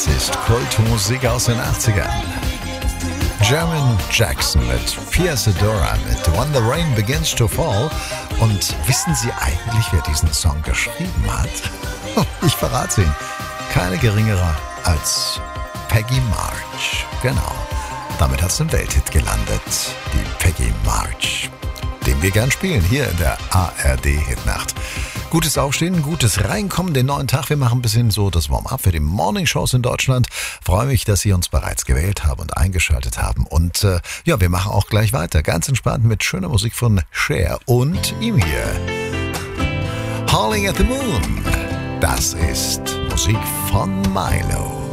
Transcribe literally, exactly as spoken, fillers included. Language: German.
Das ist Kultmusik aus den achtzigern. Jermaine Jackson mit Fierce Adora mit When the Rain Begins to Fall. Und wissen Sie eigentlich, wer diesen Song geschrieben hat? Ich verrate Ihnen. Keine geringere als Peggy March. Genau. Damit hat es einen Welthit gelandet. Die Peggy March. Den wir gern spielen hier in der A R D-Hitnacht. Gutes Aufstehen, gutes Reinkommen, den neuen Tag. Wir machen ein bisschen so das Warm-up für die Morning-Shows in Deutschland. Freue mich, dass Sie uns bereits gewählt haben und eingeschaltet haben. Und äh, ja, wir machen auch gleich weiter. Ganz entspannt mit schöner Musik von Cher und ihm hier. Howling at the Moon. Das ist Musik von Milo.